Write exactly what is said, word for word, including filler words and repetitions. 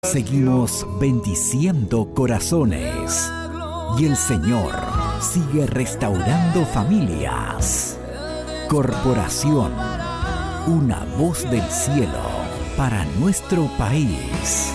Seguimos bendiciendo corazones y el Señor sigue restaurando familias. Corporación, una voz del cielo para nuestro país.